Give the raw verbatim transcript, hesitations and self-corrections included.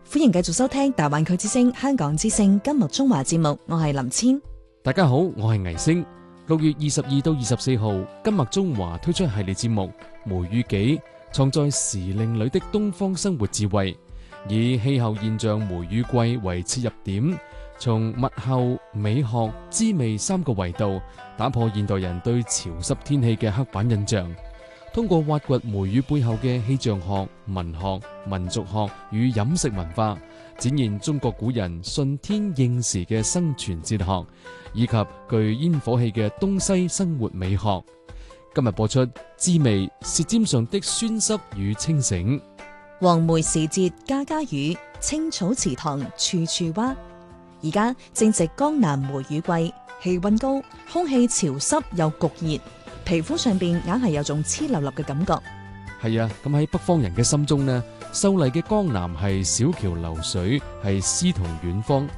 歡迎繼續收聽大灣區之聲香港之聲今日中華節目，我係林千。 大家好，我係倪星。六月二十二到二十四號，今日中華推出系列節目《梅雨紀》，藏在時令裏的東方生活智慧，以氣候現象梅雨季為切入點，從物候、美學、滋味三個維度，打破現代人對潮濕天氣嘅刻板印象。通過挖掘梅雨背後嘅氣象學、文學、民族學與飲食文化，展現中國古人順天應時嘅生存哲學，以及具煙火氣嘅東西生活美學。今日播出滋味舌尖上的酸濕與清醒。 黃梅時節家家雨，青草池塘處處蛙。而家正值江南梅雨季，氣溫高，空氣潮濕又焗熱，皮膚上邊硬係有種黐立立嘅感覺。 係啊，咁喺北方人嘅心中呢，秀麗嘅江南係小橋流水，係詩同遠方。